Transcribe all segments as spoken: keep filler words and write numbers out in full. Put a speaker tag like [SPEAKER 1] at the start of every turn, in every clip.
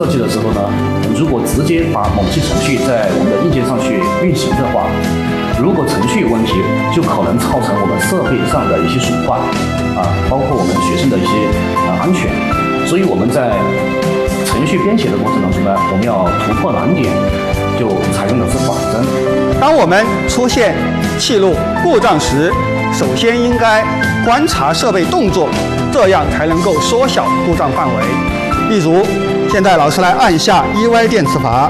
[SPEAKER 1] 设计的时候呢，如果直接把某些程序在我们的硬件上去运行的话，如果程序有问题，就可能造成我们设备上的一些损坏，啊，包括我们学生的一些啊安全。所以我们在程序编写的过程当中呢，我们要突破难点，就采用的是仿真。
[SPEAKER 2] 当我们出现气路故障时，首先应该观察设备动作，这样才能够缩小故障范围。例如，现在老师来按下 E Y 电磁阀，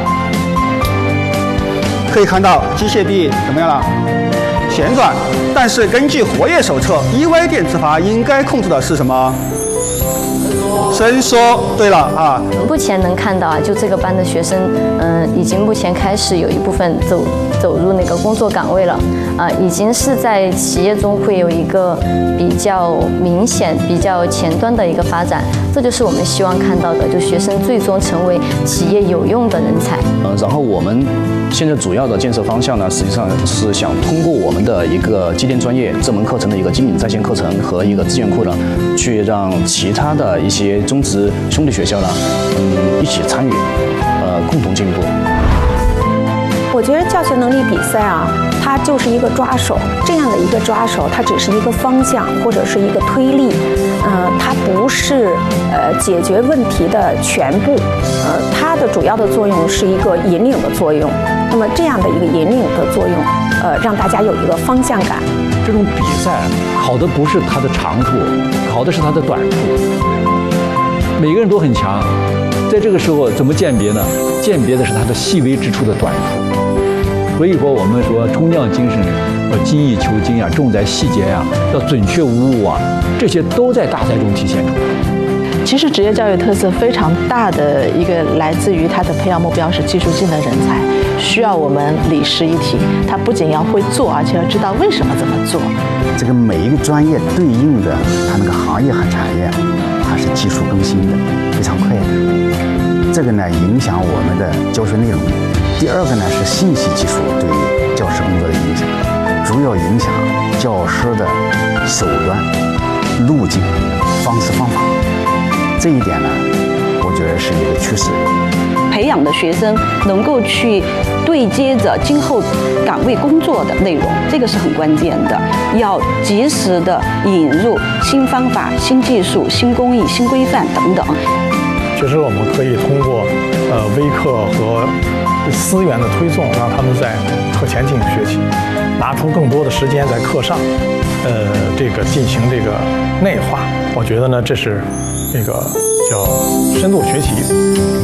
[SPEAKER 2] 可以看到机械臂怎么样了？旋转。但是根据活跃手册 ，E Y 电磁阀应该控制的是什么？伸缩。对了啊。
[SPEAKER 3] 目前能看到啊，就这个班的学生，嗯、呃，已经目前开始有一部分走走入那个工作岗位了，啊、呃，已经是在企业中会有一个比较明显、比较前端的一个发展。这就是我们希望看到的，就学生最终成为企业有用的人才。
[SPEAKER 1] 呃，然后我们现在主要的建设方向呢，实际上是想通过我们的一个机电专业这门课程的一个精品在线课程和一个资源库呢，去让其他的一些中职兄弟学校呢，嗯，一起参与，呃，共同进步。
[SPEAKER 4] 我觉得教学能力比赛啊，它就是一个抓手，这样的一个抓手，它只是一个方向或者是一个推力，呃，它不是呃解决问题的全部，呃，它的主要的作用是一个引领的作用。那么这样的一个引领的作用，呃，让大家有一个方向感。
[SPEAKER 5] 这种比赛考的不是它的长处，考的是它的短处。每个人都很强，在这个时候怎么鉴别呢？鉴别的是它的细微之处的短处。所以说，我们说冲量精神要精益求精呀，重在细节呀，要准确无误啊，这些都在大赛中体现出来。
[SPEAKER 6] 其实职业教育特色非常大的一个来自于它的培养目标是技术性的人才，需要我们理识一体。他不仅要会做，而且要知道为什么这么做。
[SPEAKER 7] 这个每一个专业对应的它那个行业和产业，它是技术更新的，非常快的。这个呢影响我们的教学内容。第二个呢是信息技术对教师工作的影响，主要影响教师的手段、路径、方式方法。这一点呢，我觉得是一个趋势。
[SPEAKER 8] 培养的学生能够去对接着今后岗位工作的内容，这个是很关键的。要及时的引入新方法、新技术、新工艺、新规范等等。
[SPEAKER 9] 其实我们可以通过呃微课和思源的推送，让他们在课前进行学习，拿出更多的时间在课上，呃，这个进行这个内化。我觉得呢，这是这个叫深度学习。